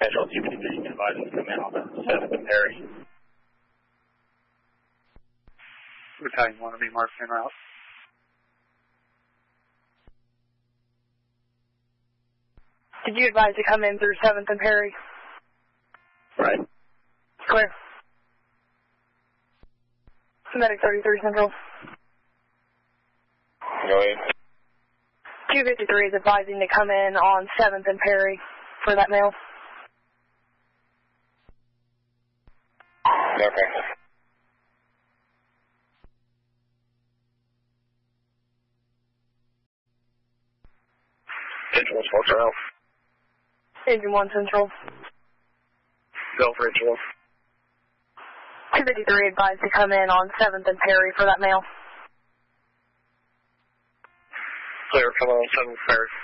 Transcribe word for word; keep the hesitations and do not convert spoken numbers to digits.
Central two fifty-three advising to come in on the seventh and Perry. Battalion one to be marked en route. Did you advise to come in through seventh and Perry? Right. Clear. Medic thirty-three Central. Go ahead. two fifty-three is advising to come in on seventh and Perry for that mail. Okay. Engine one, Fox Ralph. Engine one Central. Go for Engine one. two fifty-three advised to come in on seventh and Perry for that mail. Clear, come on, seventh Perry.